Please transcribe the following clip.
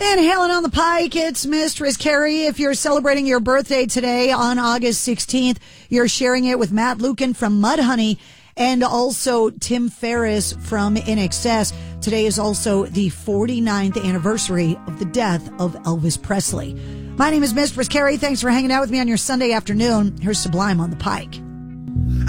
And hailing on the pike, it's Mistress Carrie. If you're celebrating your birthday today on August 16th, you're sharing it with Matt Lucan from Mudhoney and also Tim Ferriss from INXS. Today is also the 49th anniversary of the death of Elvis Presley. My name is Mistress Carrie. Thanks for hanging out with me on your Sunday afternoon. Here's Sublime on the Pike.